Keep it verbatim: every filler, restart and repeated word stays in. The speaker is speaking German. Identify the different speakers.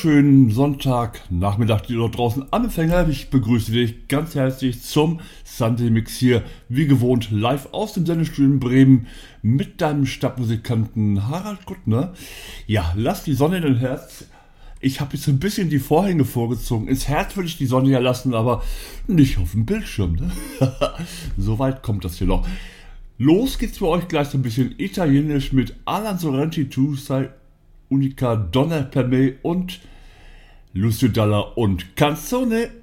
Speaker 1: wunderschönen Sonntagnachmittag, die dort draußen am Empfänger. Ich begrüße dich ganz herzlich zum Sunday Mix hier, wie gewohnt, live aus dem Sendestudio in Bremen mit deinem Stadtmusikanten Harald Kuttner. Ja, lass die Sonne in dein Herz. Ich habe jetzt ein bisschen die Vorhänge vorgezogen. Ins Herz würde ich die Sonne ja lassen, aber nicht auf dem Bildschirm. Ne? So weit kommt das hier noch. Los geht's für euch gleich so ein bisschen italienisch mit Alan Sorrenti, Tu sei unica donna per me und Lucio Dalla und Canzone.